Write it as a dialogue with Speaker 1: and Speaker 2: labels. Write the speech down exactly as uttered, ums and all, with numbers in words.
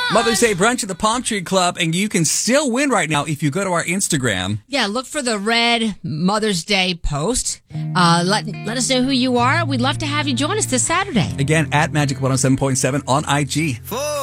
Speaker 1: Mother's Day brunch at the Palm Tree Club, and you can still win right now if you go to our Instagram.
Speaker 2: Yeah, look for the red Mother's Day post. Uh, let, let us know who you are. We'd love to have you join us this Saturday.
Speaker 1: Again, at Magic one oh seven point seven on I G.